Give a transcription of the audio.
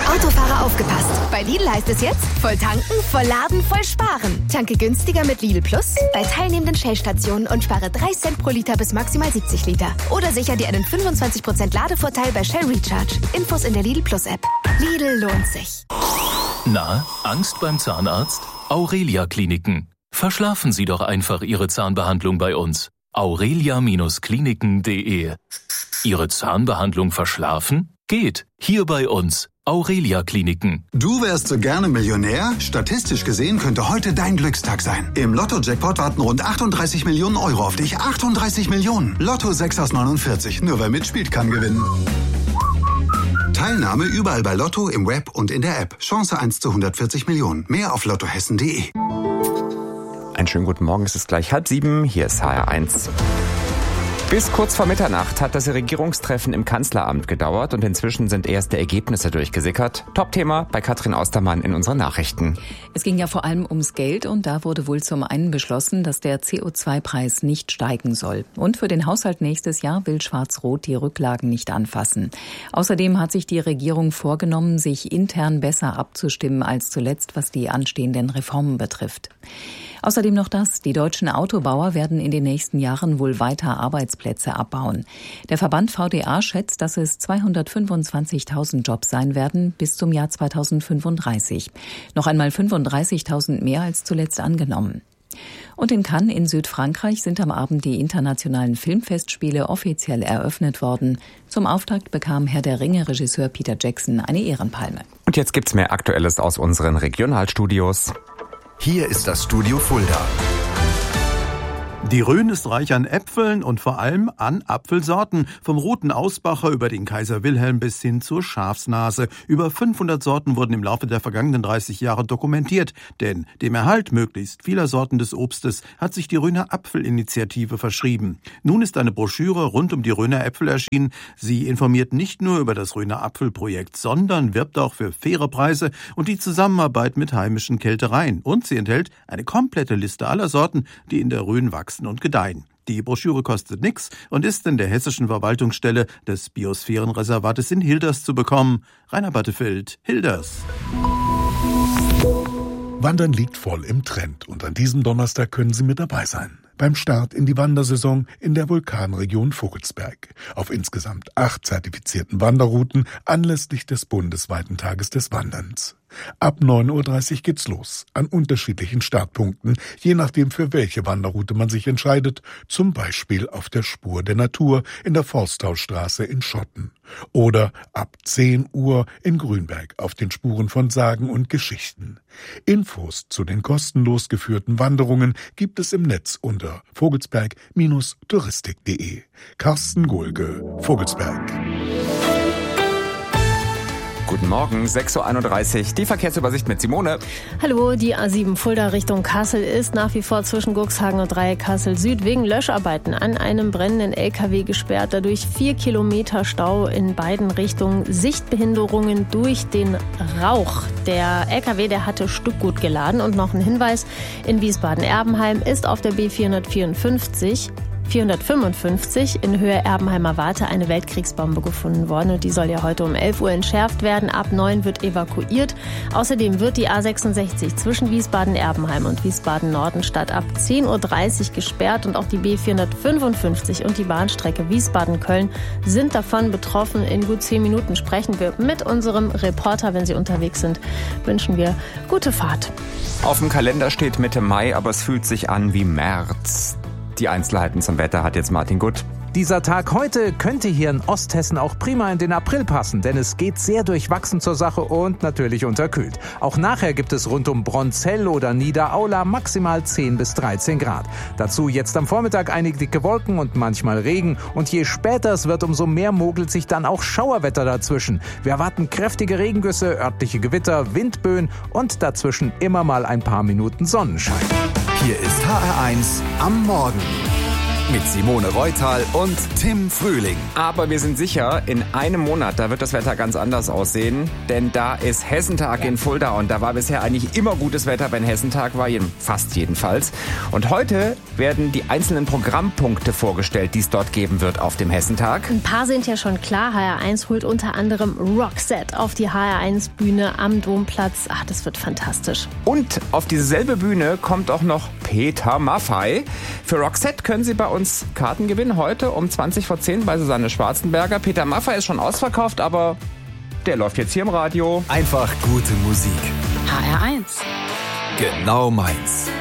Autofahrer aufgepasst. Bei Lidl heißt es jetzt, voll tanken, voll laden, voll sparen. Tanke günstiger mit Lidl Plus bei teilnehmenden Shell-Stationen und spare 3 Cent pro Liter bis maximal 70 Liter. Oder sicher dir einen 25% Ladevorteil bei Shell Recharge. Infos in der Lidl Plus App. Lidl lohnt sich. Na, Angst beim Zahnarzt? Aurelia Kliniken. Verschlafen Sie doch einfach Ihre Zahnbehandlung bei uns. aurelia-kliniken.de. Ihre Zahnbehandlung verschlafen? Geht. Hier bei uns. Aurelia Kliniken. Du wärst so gerne Millionär? Statistisch gesehen könnte heute dein Glückstag sein. Im Lotto-Jackpot warten rund 38 Millionen Euro auf dich. 38 Millionen. Lotto 6 aus 49. Nur wer mitspielt, kann gewinnen. Teilnahme überall bei Lotto, im Web und in der App. Chance 1 zu 140 Millionen. Mehr auf lottohessen.de. Einen schönen guten Morgen, es ist gleich 6:30. Hier ist HR1. Bis kurz vor Mitternacht hat das Regierungstreffen im Kanzleramt gedauert und inzwischen sind erste Ergebnisse durchgesickert. Top-Thema bei Katrin Ostermann in unseren Nachrichten. Es ging ja vor allem ums Geld und da wurde wohl zum einen beschlossen, dass der CO2-Preis nicht steigen soll. Und für den Haushalt nächstes Jahr will Schwarz-Rot die Rücklagen nicht anfassen. Außerdem hat sich die Regierung vorgenommen, sich intern besser abzustimmen als zuletzt, was die anstehenden Reformen betrifft. Außerdem noch das: Die deutschen Autobauer werden in den nächsten Jahren wohl weiter Arbeitsplätze abbauen. Der Verband VDA schätzt, dass es 225.000 Jobs sein werden bis zum Jahr 2035. Noch einmal 35.000 mehr als zuletzt angenommen. Und in Cannes in Südfrankreich sind am Abend die internationalen Filmfestspiele offiziell eröffnet worden. Zum Auftakt bekam Herr der Ringe-Regisseur Peter Jackson eine Ehrenpalme. Und jetzt gibt's mehr Aktuelles aus unseren Regionalstudios. Hier ist das Studio Fulda. Die Rhön ist reich an Äpfeln und vor allem an Apfelsorten. Vom roten Ausbacher über den Kaiser Wilhelm bis hin zur Schafsnase. Über 500 Sorten wurden im Laufe der vergangenen 30 Jahre dokumentiert. Denn dem Erhalt möglichst vieler Sorten des Obstes hat sich die Rhöner Apfelinitiative verschrieben. Nun ist eine Broschüre rund um die Rhöner Äpfel erschienen. Sie informiert nicht nur über das Rhöner Apfelprojekt, sondern wirbt auch für faire Preise und die Zusammenarbeit mit heimischen Kältereien. Und sie enthält eine komplette Liste aller Sorten, die in der Rhön wachsen und gedeihen. Die Broschüre kostet nichts und ist in der hessischen Verwaltungsstelle des Biosphärenreservates in Hilders zu bekommen. Rainer Battefeld, Hilders. Wandern liegt voll im Trend und an diesem Donnerstag können Sie mit dabei sein. Beim Start in die Wandersaison in der Vulkanregion Vogelsberg. Auf insgesamt 8 zertifizierten Wanderrouten anlässlich des bundesweiten Tages des Wanderns. Ab 9:30 Uhr geht's los, an unterschiedlichen Startpunkten, je nachdem für welche Wanderroute man sich entscheidet, zum Beispiel auf der Spur der Natur in der Forstaustraße in Schotten oder ab 10 Uhr in Grünberg auf den Spuren von Sagen und Geschichten. Infos zu den kostenlos geführten Wanderungen gibt es im Netz unter vogelsberg-touristik.de. Carsten Gohlke, Vogelsberg. Guten Morgen, 6:31 Uhr, die Verkehrsübersicht mit Simone. Hallo, die A7 Fulda Richtung Kassel ist nach wie vor zwischen Guxhagen und Dreieck Kassel Süd wegen Löscharbeiten an einem brennenden LKW gesperrt. Dadurch 4 Kilometer Stau in beiden Richtungen, Sichtbehinderungen durch den Rauch. Der LKW, der hatte Stückgut geladen. Und noch ein Hinweis, in Wiesbaden-Erbenheim ist auf der B455 in Höhe Erbenheimer Warte eine Weltkriegsbombe gefunden worden und die soll ja heute um 11 Uhr entschärft werden. Ab 9 wird evakuiert. Außerdem wird die A66 zwischen Wiesbaden-Erbenheim und Wiesbaden-Nordenstadt ab 10:30 Uhr gesperrt und auch die B455 und die Bahnstrecke Wiesbaden-Köln sind davon betroffen. In gut 10 Minuten sprechen wir mit unserem Reporter. Wenn Sie unterwegs sind, wünschen wir gute Fahrt. Auf dem Kalender steht Mitte Mai, aber es fühlt sich an wie März. Die Einzelheiten zum Wetter hat jetzt Martin Gutt. Dieser Tag heute könnte hier in Osthessen auch prima in den April passen, denn es geht sehr durchwachsen zur Sache und natürlich unterkühlt. Auch nachher gibt es rund um Bronzell oder Niederaula maximal 10 bis 13 Grad. Dazu jetzt am Vormittag einige dicke Wolken und manchmal Regen. Und je später es wird, umso mehr mogelt sich dann auch Schauerwetter dazwischen. Wir erwarten kräftige Regengüsse, örtliche Gewitter, Windböen und dazwischen immer mal ein paar Minuten Sonnenschein. Hier ist HR1 am Morgen. mit Simone Reutal und Tim Frühling. Aber wir sind sicher, in einem Monat, da wird das Wetter ganz anders aussehen, denn da ist Hessentag in Fulda und da war bisher eigentlich immer gutes Wetter, wenn Hessentag war, fast jedenfalls. Und heute werden die einzelnen Programmpunkte vorgestellt, die es dort geben wird auf dem Hessentag. Ein paar sind ja schon klar. HR1 holt unter anderem Roxette auf die HR1-Bühne am Domplatz. Ach, das wird fantastisch. Und auf dieselbe Bühne kommt auch noch Peter Maffay. Für Roxette können Sie bei uns Karten gewinnen, heute um 20:10 bei Susanne Schwarzenberger. Peter Maffay ist schon ausverkauft, aber der läuft jetzt hier im Radio. Einfach gute Musik. HR1. Genau meins.